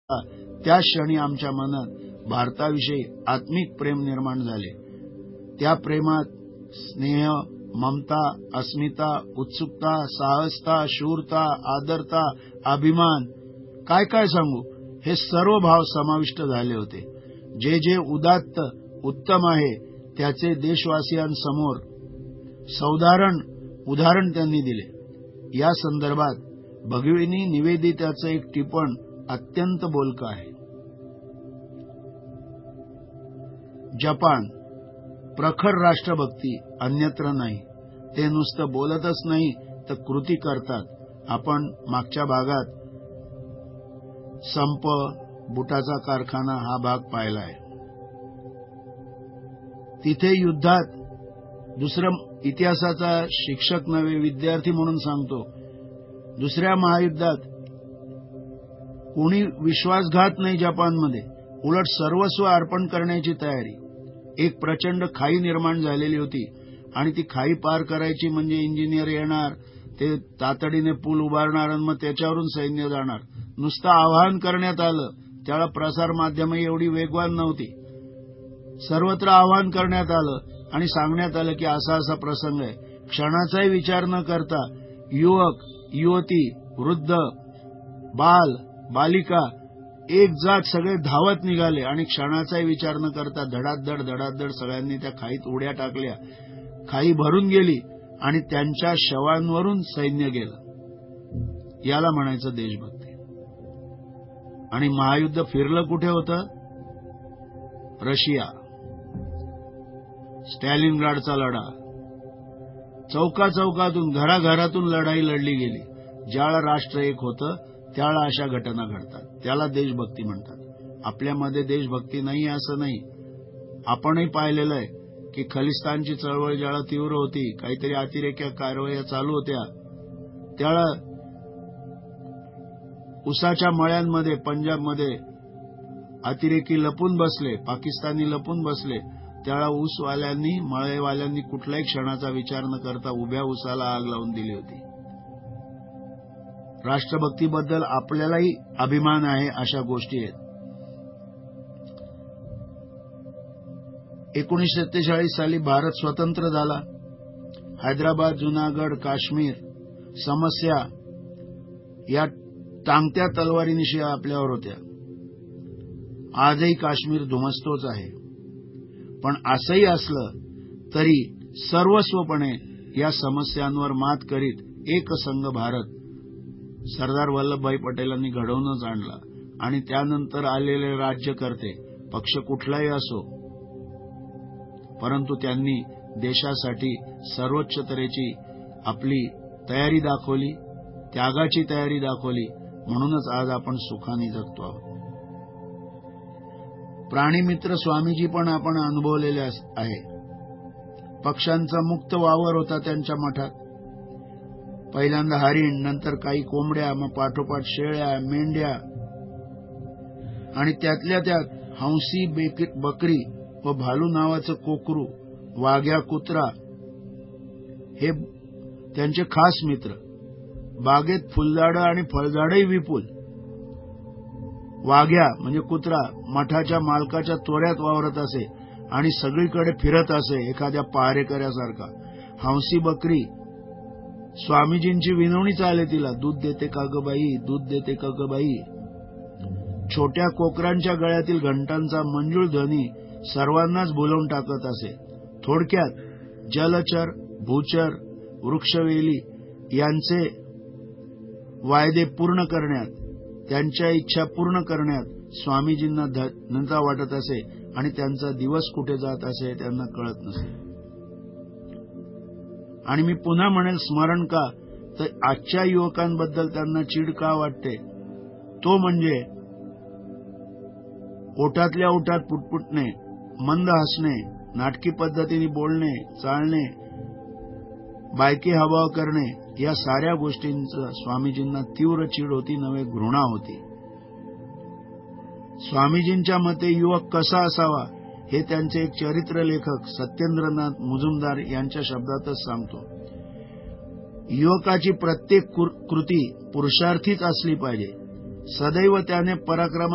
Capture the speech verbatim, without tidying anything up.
त्या क्षणी आमच्या मनात भारताविषयी आत्मिक प्रेम निर्माण झाले। त्या प्रेमात स्नेह, ममता, अस्मिता, उत्सुकता, साहसता, शूरता, आदरता, अभिमान, काय काय सांगू, हे सर्व भाव समाविष्ट झाले होते। जे जे उदात्त उत्तम आहे त्याचे देशवासियांसमोर सौदाहरण उदाहरण त्यांनी दिले। या संदर्भात भगिनी निवेदिताचं एक टिपण अत्यंत बोलकं आहे। जपान प्रखर राष्ट्रभक्ती अन्यत्र नाही, ते नुसतं बोलतच नाही तर कृती करतात। आपण मागच्या भागात संप, बुटाचा कारखाना हा भाग पाहिलाय। तिथे युद्धात दुसरं इतिहासाचा शिक्षक नव्हे विद्यार्थी म्हणून सांगतो, दुसऱ्या महायुद्धात कोणी विश्वासघात नाही जपानमध्ये, उलट सर्वस्व अर्पण करण्याची तयारी। एक प्रचंड खाई निर्माण झालेली होती आणि ती खाई पार करायची म्हणजे इंजिनियर येणार, ते तातडीने पूल उभारणार आणि मग त्याच्यावरून सैन्य जाणार। नुसतं आवाहन करण्यात आलं, त्याला प्रसार माध्यमे एवढी वेगवान नव्हती। सर्वत्र आवाहन करण्यात आलं आणि सांगण्यात आलं की असा असा प्रसंग आहे। क्षणाचाही विचार न करता युवक, युवती, वृद्ध, बाल, बालिका एक जात सगळे धावत निघाले आणि क्षणाचाही विचार न करता धडाधड धडाधड सगळ्यांनी त्या खाईत उड्या टाकल्या। खाई भरून गेली आणि त्यांच्या शवांवरून सैन्य गेलं। याला म्हणायचं देशभक्ती। आणि महायुद्ध फिरलं कुठे होतं? रशिया, स्टॅलिनग्राडचा लढा, चौका चौकातून घराघरातून लढाई लढली गेली। ज्यावेळा राष्ट्र एक होतं त्यावेळा अशा घटना घडतात, त्याला देशभक्ती म्हणतात। आपल्यामध्ये देशभक्ती नाही असं नाही, आपणही पाहिलेलं आहे की खलिस्तानची चळवळ ज्यावेळा तीव्र होती, काहीतरी अतिरेकी कारवाया चालू होत्या, त्यावेळा उसाच्या मळ्यांमध्ये पंजाबमध्ये अतिरेकी लपून बसले, पाकिस्तानी लपून बसले, त्यावेळा ऊसवाल्यांनी, मळेवाल्यांनी कुठल्याही क्षणाचा विचार न करता उभ्या ऊसाला आग लावून दिली होती। राष्ट्रभक्तीबद्दल आपल्यालाही अभिमान आहे, अशा गोष्टी आहेत। एकोणीसशे सत्तेचाळीस साली भारत स्वतंत्र झाला। हैदराबाद, जुनागड, काश्मीर समस्या या टांगत्या तलवारीनिशी आपल्यावर होत्या। आजही काश्मीर धुमस्तोच आहे। पण असंही असलं तरी सर्वस्वपणे या समस्यांवर मात करीत एकसंघ भारत सरदार वल्लभभाई पटेलांनी घडवूनच आणला। आणि त्यानंतर आलेले राज्यकर्ते पक्ष कुठलाही असो, परंतु त्यांनी देशासाठी सर्वोच्च तऱ्हेची आपली तयारी दाखवली, त्यागाची तयारी दाखवली, म्हणूनच आज आपण सुखाने जगतो आहोत। प्राणीमित्र स्वामीजी पण आपण अनुभवलेले आहे। पक्ष्यांचा मुक्त वावर होता त्यांच्या मठात। पहिल्यांदा हरिण, नंतर काही कोंबड्या, मग पाठोपाठ शेळ्या, मेंढ्या आणि त्यातल्या त्यात हंसी, बकरी व भालू नावाचं कोकरू, वाघ्या, कुत्रा हे त्यांचे खास मित्र। बागेत फुलझाडं आणि फळझाडंही विपुल। वाघ्या म्हणजे कुत्रा मठाच्या मालकाच्या तोऱ्यात वावरत असे आणि सगळीकडे फिरत असे एखाद्या पहारेकऱ्यासारखा। हंसी बकरी स्वामीजींची विनवणी चाले तिला, दूध देते का ग बाई, दूध देते का ग बाई। छोट्या कोकरांच्या गळ्यातील घंटांचा मंजूळ ध्वनी सर्वांनाच बोलवून टाकत असे। थोडक्यात जलचर, भूचर, वृक्षवेली यांचे वायदे पूर्ण करण्यात, त्यांच्या इच्छा पूर्ण करण्यात स्वामीजींना धन्यता वाटत असे आणि त्यांचा दिवस कुठे जात असे त्यांना कळत नसे। आणि मी पुन्हा म्हणेल, स्मरण का, तर आजच्या युवकांबद्दल त्यांना चीड का वाटते, तो म्हणजे ओठातल्या ओठात पुटपुटणे, मंद हसणे, नाटकी पद्धतीने बोलणे, चालणे, बायकी हवाव करणे, या साऱ्या गोष्टींचं स्वामीजींना तीव्र चीड होती, नव्हे घृणा होती। स्वामीजींच्या मते युवक कसा असावा हे त्यांचे एक चरित्र लेखक सत्येंद्रनाथ मुजुमदार यांच्या शब्दातच सांगतो। युवकाची प्रत्येक कृती पुरुषार्थीच असली पाहिजे। सदैव त्याने पराक्रम